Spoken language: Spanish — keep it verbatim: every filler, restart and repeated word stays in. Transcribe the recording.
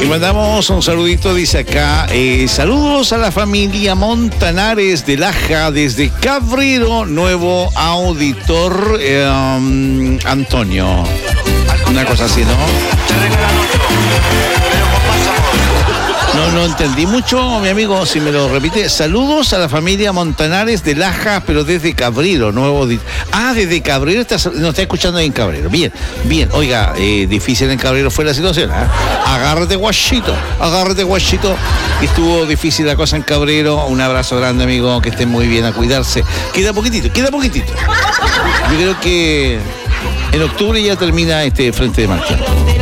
Y mandamos un saludito, dice acá, eh, saludos a la familia Montanares de Laja desde Cabrero, nuevo auditor eh, um, Antonio. Una cosa así, ¿no? No, no entendí mucho, mi amigo, si me lo repite. Saludos a la familia Montanares de Laja, pero desde Cabrero, nuevo... Di- ah, desde Cabrero, está, nos está escuchando ahí en Cabrero. Bien, bien. Oiga, eh, difícil en Cabrero fue la situación, ¿eh? Agárrate, guachito, agárrate, guachito. Estuvo difícil la cosa en Cabrero. Un abrazo grande, amigo, que estén muy bien, a cuidarse. Queda poquitito, queda poquitito. Yo creo que en octubre ya termina este frente de marcha.